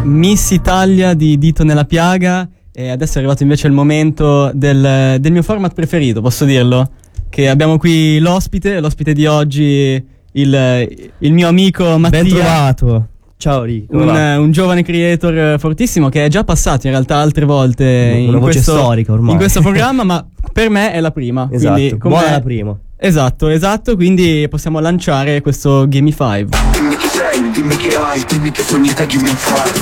Miss Italia di Dito nella piaga, e adesso è arrivato invece il momento del mio format preferito, posso dirlo? Che abbiamo qui l'ospite di oggi, il mio amico Mattia. Ben trovato. Ciao Rico. Un giovane creator fortissimo che è già passato in realtà altre volte una voce storica ormai in questo programma, ma per me è la prima. Esatto, quindi, buona la prima. Esatto, quindi possiamo lanciare questo Gimme 5. Dimmi chi sei, dimmi che hai, dimmi che sogni te, give me five.